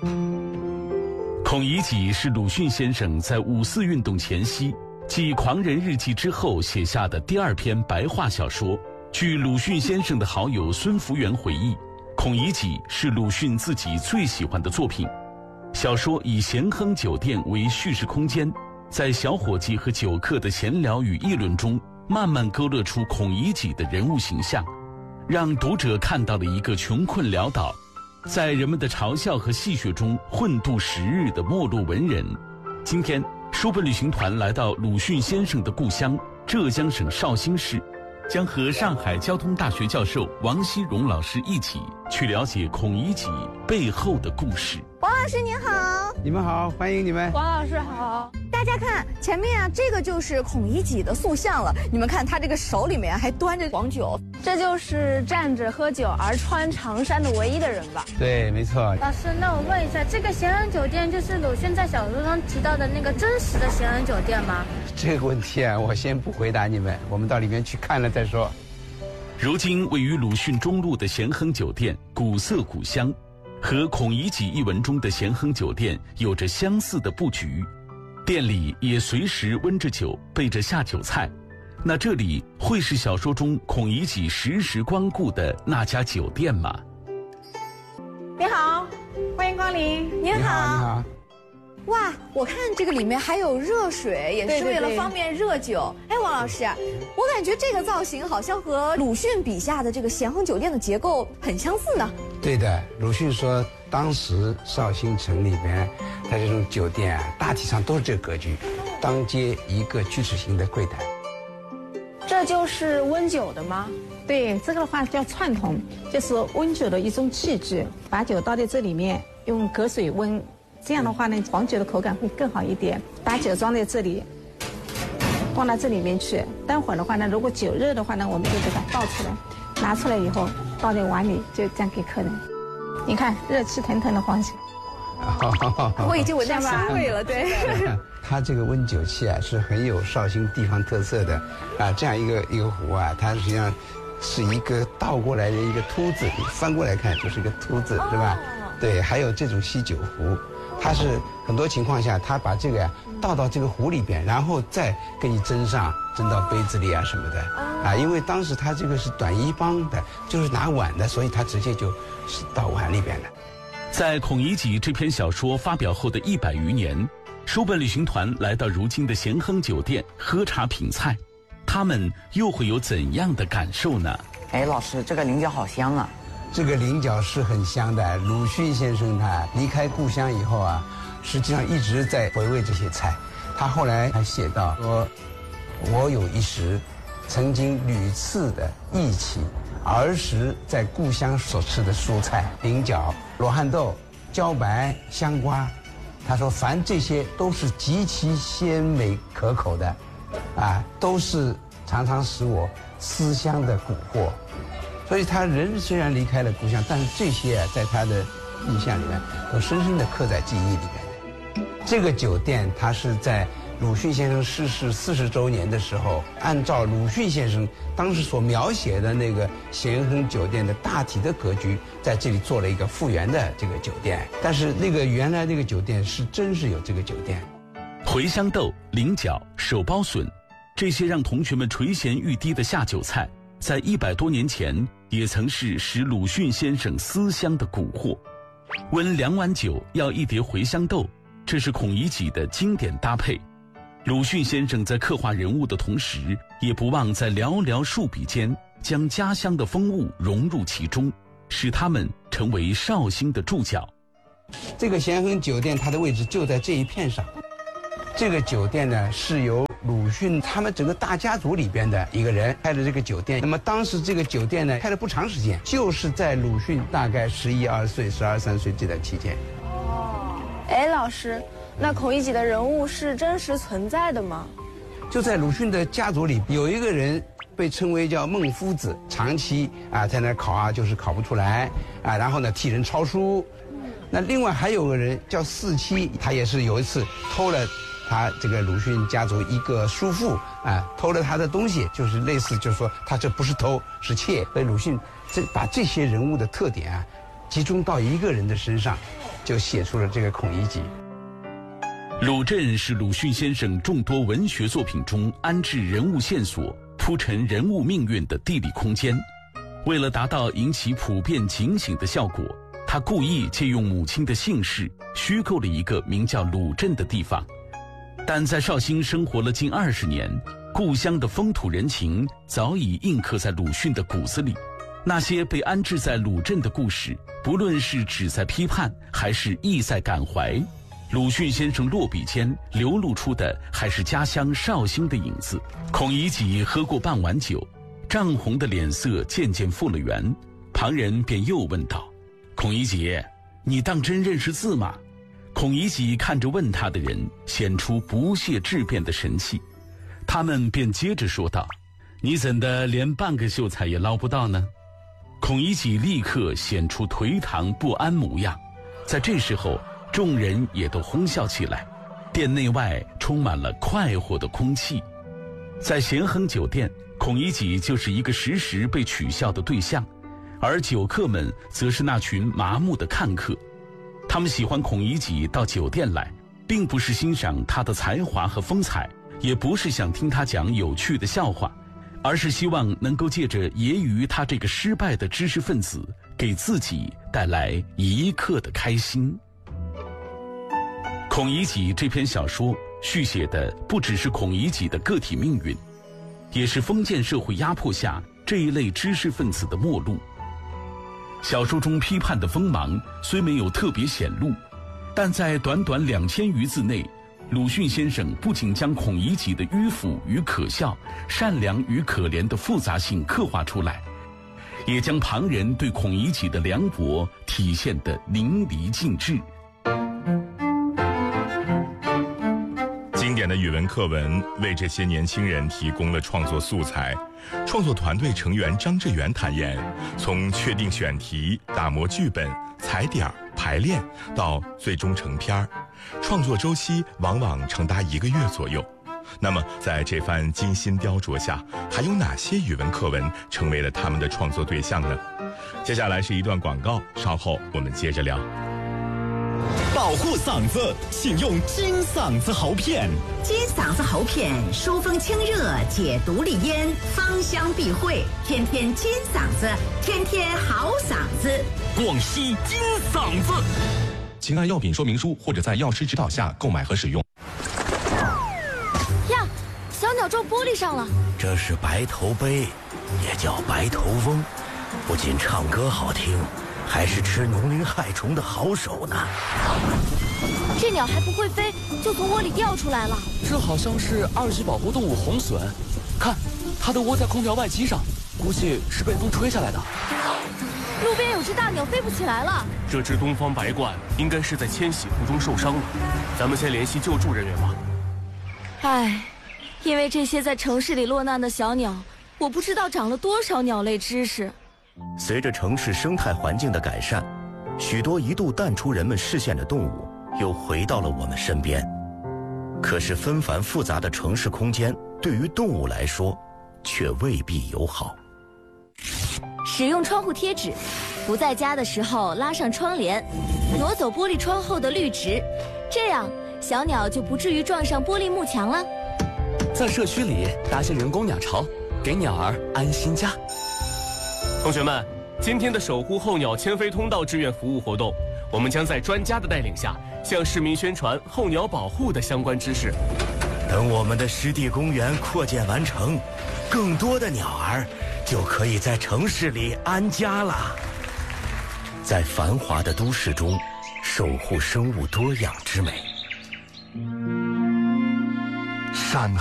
孔乙己是鲁迅先生在五四运动前夕继《狂人日记》之后写下的第二篇白话小说。据鲁迅先生的好友孙福元回忆，孔乙己是鲁迅自己最喜欢的作品。小说以咸亨酒店为叙事空间，在小伙计和酒客的闲聊与议论中，慢慢勾勒出孔乙己的人物形象，让读者看到了一个穷困潦倒，在人们的嘲笑和戏谑中混度时日的没落文人。今天，书本旅行团来到鲁迅先生的故乡浙江省绍兴市，将和上海交通大学教授王希荣老师一起去了解孔乙己背后的故事。 王老师您好。 你们好，欢迎你们。 王老师好。大家看前面啊，这个就是孔乙己的塑像了。你们看他这个手里面还端着黄酒， 这就是站着喝酒而穿长衫的唯一的人吧？ 对，没错。 老师，那我问一下，这个咸亨酒店就是鲁迅在小说中提到的那个真实的咸亨酒店吗？ 这个问题啊，我先不回答你们，我们到里面去看了再说。 如今位于鲁迅中路的咸亨酒店古色古香，和孔乙己一文中的咸亨酒店有着相似的布局，店里也随时温着酒，备着下酒菜。那这里会是小说中孔乙己时时光顾的那家酒店吗？ 你好，欢迎光临。 您好。 你好。 哇，我看这个里面还有热水，也是为了方便热酒。哎，王老师，我感觉这个造型好像和鲁迅笔下的这个咸亨酒店的结构很相似呢。 对的，鲁迅说当时绍兴城里面它这种酒店啊，大体上都是这个格局，当街一个锯齿形的柜台。 这就是温酒的吗？ 对，这个的话叫串筒，就是温酒的一种器具，把酒倒在这里面，用隔水温。这样的话呢，黄酒的口感会更好一点。把酒装在这里，放到这里面去。待会儿的话呢，如果酒热的话呢，我们就给它倒出来，拿出来以后倒在碗里，就这样给客人。你看，热气腾腾的黄酒。 我已经闻到香味了，对。 它这个温酒器啊，是很有绍兴地方特色的啊。这样一个壶啊，它实际上是一个倒过来的一个凸字，你翻过来看就是一个凸字，是吧？对，还有这种锡酒壶。它是很多情况下，他把这个呀倒到这个壶里边，然后再给你蒸到杯子里啊什么的啊。因为当时他这个是短衣帮的，就是拿碗的，所以他直接就是倒碗里边的。 在孔乙己这篇小说发表后的100余年，书本旅行团来到如今的咸亨酒店喝茶品菜，他们又会有怎样的感受呢？ 哎，老师，这个菱角好香啊！ 这个菱角是很香的。鲁迅先生他离开故乡以后啊，实际上一直在回味这些菜。他后来还写道说：“我有一时，曾经屡次的忆起儿时在故乡所吃的蔬菜，菱角、罗汉豆、茭白、香瓜。他说，凡这些都是极其鲜美可口的，啊，都是常常使我思乡的蛊惑。”所以他人虽然离开了故乡，但是这些啊，在他的印象里面都深深地刻在记忆里面的。这个酒店，它是在鲁迅先生逝世40周年的时候，按照鲁迅先生当时所描写的那个咸亨酒店的大体的格局，在这里做了一个复原的这个酒店。但是那个原来那个酒店是真是有这个酒店。 茴香豆、菱角、手包笋，这些让同学们垂涎欲滴的下酒菜，在100多年前也曾是使鲁迅先生思乡的蛊惑。温2碗酒要1碟茴香豆，这是孔乙己的经典搭配。鲁迅先生在刻画人物的同时，也不忘在寥寥数笔间将家乡的风物融入其中，使他们成为绍兴的注脚。 这个咸亨酒店它的位置就在这一片上。这个酒店呢，是由鲁迅他们整个大家族里边的一个人开的这个酒店。那么当时这个酒店呢，开了不长时间，就是在鲁迅大概11、12岁、12、13岁这段期间。 哎，老师，那孔乙己的人物是真实存在的吗？ 就在鲁迅的家族里，有一个人被称为叫孟夫子，长期啊在那考啊，就是考不出来啊，然后呢替人抄书。那另外还有个人叫四七，他也是有一次偷了他这个鲁迅家族一个叔父啊，偷了他的东西，就是类似就是说他这不是偷是窃。所以鲁迅把这些人物的特点啊集中到一个人的身上， 就写出了这个《孔乙己》。 鲁镇是鲁迅先生众多文学作品中安置人物线索、铺陈人物命运的地理空间。为了达到引起普遍警醒的效果，他故意借用母亲的姓氏，虚构了一个名叫鲁镇的地方。但在绍兴生活了近20年，故乡的风土人情早已印刻在鲁迅的骨子里。那些被安置在鲁镇的故事，不论是旨在批判，还是意在感怀，鲁迅先生落笔间流露出的还是家乡绍兴的影子。孔乙己喝过半碗酒，涨红的脸色渐渐复了原，旁人便又问道：“孔乙己，你当真认识字吗？”孔乙己看着问他的人，显出不屑质辩的神气。他们便接着说道：“你怎的连半个秀才也捞不到呢？”孔乙己立刻显出颓唐不安模样。在这时候，众人也都哄笑起来，店内外充满了快活的空气。在咸亨酒店，孔乙己就是一个时时被取笑的对象，而酒客们则是那群麻木的看客。他们喜欢孔乙己到酒店来，并不是欣赏他的才华和风采，也不是想听他讲有趣的笑话，而是希望能够借着揶揄他这个失败的知识分子，给自己带来一刻的开心。孔乙己这篇小说续写的不只是孔乙己的个体命运，也是封建社会压迫下这一类知识分子的末路。小说中批判的锋芒虽没有特别显露，但在短短2000余字内，鲁迅先生不仅将孔乙己的迂腐与可笑、善良与可怜的复杂性刻画出来，也将旁人对孔乙己的凉薄体现得淋漓尽致。 经典的语文课文为这些年轻人提供了创作素材。创作团队成员张志远坦言，从确定选题、打磨剧本、踩点、排练到最终成片，创作周期往往长达1个月左右。那么在这番精心雕琢下，还有哪些语文课文成为了他们的创作对象呢？接下来是一段广告，稍后我们接着聊。 保护嗓子，请用金嗓子喉片。 金嗓子喉片疏风清热，解毒利咽，芳香避秽，天天金嗓子，天天好嗓子。 广西金嗓子。请按药品说明书或者在药师指导下购买和使用。 呀，小鸟撞玻璃上了。 这是白头鹎，也叫白头翁，不仅唱歌好听，还是吃农林害虫的好手呢。 这鸟还不会飞，就从窝里掉出来了。 这好像是2级保护动物红隼，看，它的窝在空调外机上，估计是被风吹下来的。 路边有只大鸟飞不起来了。 这只东方白鹳应该是在迁徙途中受伤了，咱们先联系救助人员吧。 唉，因为这些在城市里落难的小鸟，我不知道长了多少鸟类知识。 随着城市生态环境的改善，许多一度淡出人们视线的动物又回到了我们身边。可是纷繁复杂的城市空间对于动物来说却未必友好。 使用窗户贴纸，不在家的时候拉上窗帘，挪走玻璃窗后的绿植，这样小鸟就不至于撞上玻璃幕墙了。 在社区里搭些人工鸟巢，给鸟儿安心家。 同学们，今天的守护候鸟迁飞通道志愿服务活动，我们将在专家的带领下，向市民宣传候鸟保护的相关知识。 等我们的湿地公园扩建完成，更多的鸟儿就可以在城市里安家了。在繁华的都市中，守护生物多样之美。 山